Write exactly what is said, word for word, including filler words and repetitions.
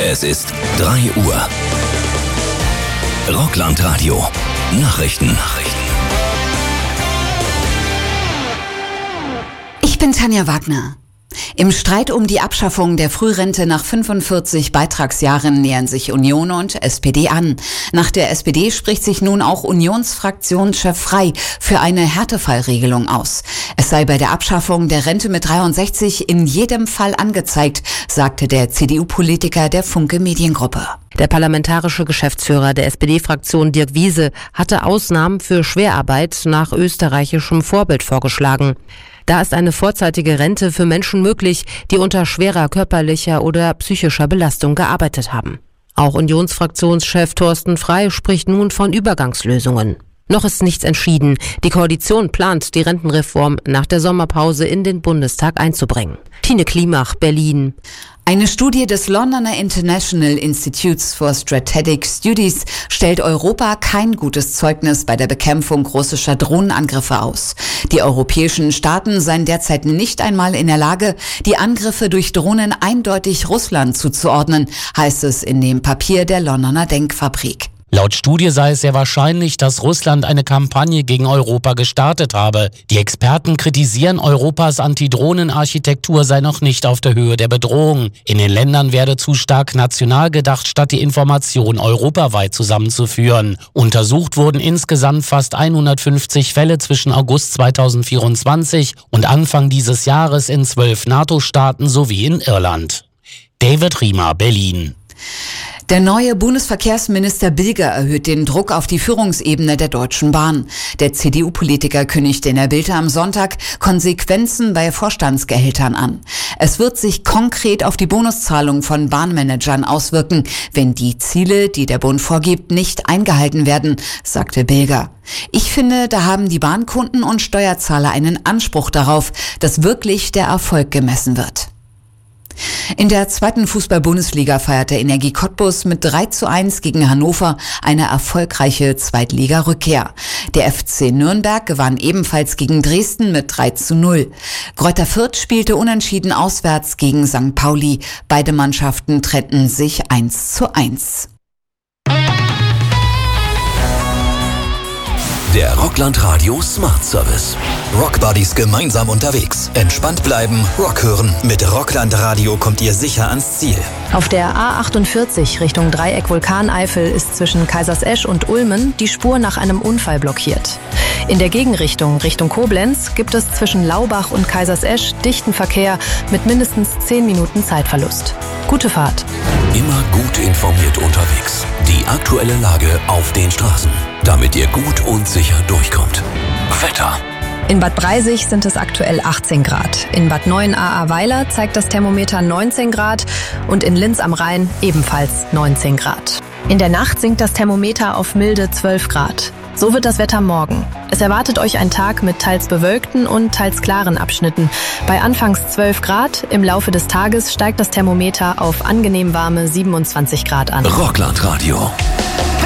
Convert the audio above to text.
Es ist drei Uhr. Rockland-Radio. Nachrichten. Nachrichten. Ich bin Tanja Wagner. Im Streit um die Abschaffung der Frührente nach fünfundvierzig Beitragsjahren nähern sich Union und S P D an. Nach der S P D spricht sich nun auch Unionsfraktionschef Frey für eine Härtefallregelung aus. Es sei bei der Abschaffung der Rente mit dreiundsechzig in jedem Fall angezeigt, sagte der C D U-Politiker der Funke Mediengruppe. Der parlamentarische Geschäftsführer der S P D-Fraktion Dirk Wiese hatte Ausnahmen für Schwerarbeit nach österreichischem Vorbild vorgeschlagen. Da ist eine vorzeitige Rente für Menschen möglich, die unter schwerer körperlicher oder psychischer Belastung gearbeitet haben. Auch Unionsfraktionschef Thorsten Frey spricht nun von Übergangslösungen. Noch ist nichts entschieden. Die Koalition plant, die Rentenreform nach der Sommerpause in den Bundestag einzubringen. Tine Klimach, Berlin. Eine Studie des Londoner International Institutes for Strategic Studies stellt Europa kein gutes Zeugnis bei der Bekämpfung russischer Drohnenangriffe aus. Die europäischen Staaten seien derzeit nicht einmal in der Lage, die Angriffe durch Drohnen eindeutig Russland zuzuordnen, heißt es in dem Papier der Londoner Denkfabrik. Laut Studie sei es sehr wahrscheinlich, dass Russland eine Kampagne gegen Europa gestartet habe. Die Experten kritisieren, Europas Antidrohnenarchitektur sei noch nicht auf der Höhe der Bedrohung. In den Ländern werde zu stark national gedacht, statt die Information europaweit zusammenzuführen. Untersucht wurden insgesamt fast hundertfünfzig Fälle zwischen August zweitausendvierundzwanzig und Anfang dieses Jahres in zwölf NATO-Staaten sowie in Irland. David Riemer, Berlin. Der neue Bundesverkehrsminister Bilger erhöht den Druck auf die Führungsebene der Deutschen Bahn. Der C D U-Politiker kündigte in der Bild am Sonntag Konsequenzen bei Vorstandsgehältern an. Es wird sich konkret auf die Bonuszahlung von Bahnmanagern auswirken, wenn die Ziele, die der Bund vorgibt, nicht eingehalten werden, sagte Bilger. Ich finde, da haben die Bahnkunden und Steuerzahler einen Anspruch darauf, dass wirklich der Erfolg gemessen wird. In der zweiten Fußball-Bundesliga feierte Energie Cottbus mit drei zu eins gegen Hannover eine erfolgreiche Zweitliga-Rückkehr. Der F C Nürnberg gewann ebenfalls gegen Dresden mit drei zu null. Greuther Fürth spielte unentschieden auswärts gegen Sankt Pauli. Beide Mannschaften trennten sich eins zu eins. Der Rockland-Radio Smart Service. Rockbuddies gemeinsam unterwegs. Entspannt bleiben, Rock hören. Mit Rockland-Radio kommt ihr sicher ans Ziel. Auf der A achtundvierzig Richtung Dreieck Vulkaneifel ist zwischen Kaisersesch und Ulmen die Spur nach einem Unfall blockiert. In der Gegenrichtung Richtung Koblenz gibt es zwischen Laubach und Kaisersesch dichten Verkehr mit mindestens zehn Minuten Zeitverlust. Gute Fahrt. Immer gut informiert unterwegs. Die aktuelle Lage auf den Straßen, damit ihr gut und sicher durchkommt. Wetter. In Bad Breisig sind es aktuell achtzehn Grad. In Bad Neuenahr-Ahrweiler zeigt das Thermometer neunzehn Grad und in Linz am Rhein ebenfalls neunzehn Grad. In der Nacht sinkt das Thermometer auf milde zwölf Grad. So wird das Wetter morgen. Es erwartet euch ein Tag mit teils bewölkten und teils klaren Abschnitten. Bei anfangs zwölf Grad, im Laufe des Tages steigt das Thermometer auf angenehm warme siebenundzwanzig Grad an. Rockland Radio.